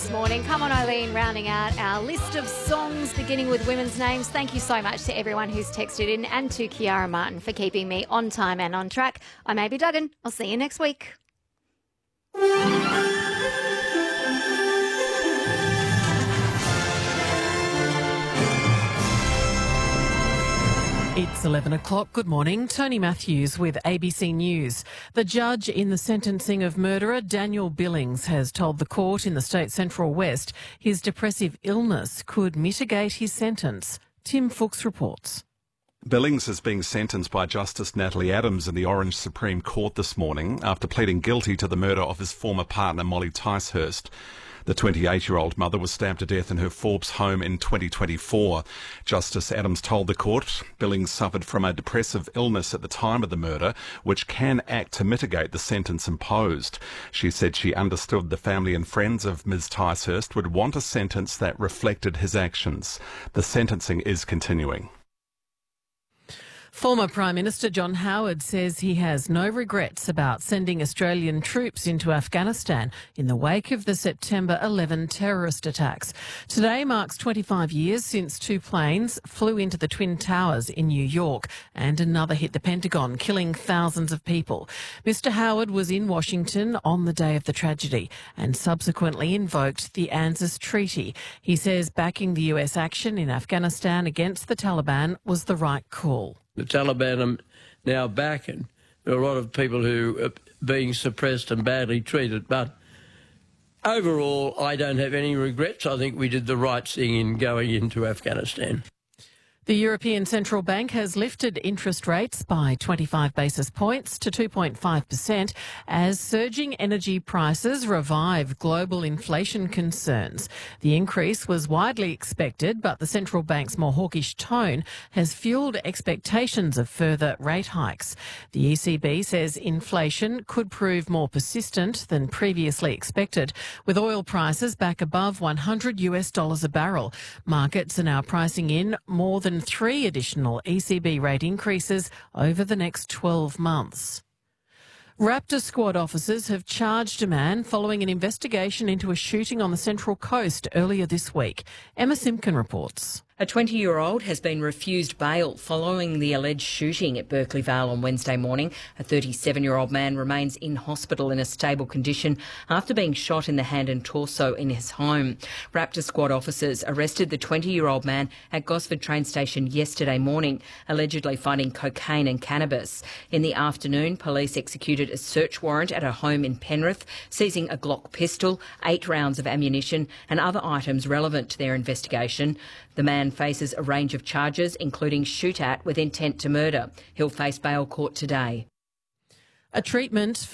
This morning. Come on, Eileen, rounding out our list of songs beginning with women's names. Thank you so much to everyone who's texted in and to Kiara Martin for keeping me on time and on track. I'm Abby Duggan. I'll see you next week. It's 11 o'clock. Good morning. Tony Matthews with ABC News. The judge in the sentencing of murderer Daniel Billings has told the court in the state Central West his depressive illness could mitigate his sentence. Tim Fuchs reports. Billings is being sentenced by Justice Natalie Adams in the Orange Supreme Court this morning after pleading guilty to the murder of his former partner Molly Ticehurst. The 28-year-old mother was stabbed to death in her Forbes home in 2024. Justice Adams told the court Billings suffered from a depressive illness at the time of the murder, which can act to mitigate the sentence imposed. She said she understood the family and friends of Ms. Ticehurst would want a sentence that reflected his actions. The sentencing is continuing. Former Prime Minister John Howard says he has no regrets about sending Australian troops into Afghanistan in the wake of the September 11 terrorist attacks. Today marks 25 years since two planes flew into the Twin Towers in New York and another hit the Pentagon, killing thousands of people. Mr. Howard was in Washington on the day of the tragedy and subsequently invoked the ANZUS Treaty. He says backing the US action in Afghanistan against the Taliban was the right call. The Taliban are now back, and there are a lot of people who are being suppressed and badly treated. But overall, I don't have any regrets. I think we did the right thing in going into Afghanistan. The European Central Bank has lifted interest rates by 25 basis points to 2.5% as surging energy prices revive global inflation concerns. The increase was widely expected, but the central bank's more hawkish tone has fuelled expectations of further rate hikes. The ECB says inflation could prove more persistent than previously expected, with oil prices back above $100 a barrel. Markets are now pricing in more than 3 additional ECB rate increases over the next 12 months. Raptor squad officers have charged a man following an investigation into a shooting on the Central Coast earlier this week. Emma Simpkin reports. A 20-year-old has been refused bail following the alleged shooting at Berkeley Vale on Wednesday morning. A 37-year-old man remains in hospital in a stable condition after being shot in the hand and torso in his home. Raptor squad officers arrested the 20-year-old man at Gosford train station yesterday morning, allegedly finding cocaine and cannabis. In the afternoon, police executed a search warrant at a home in Penrith, seizing a Glock pistol, 8 rounds of ammunition and other items relevant to their investigation. The man faces a range of charges, including shoot at with intent to murder. He'll face bail court today. A treatment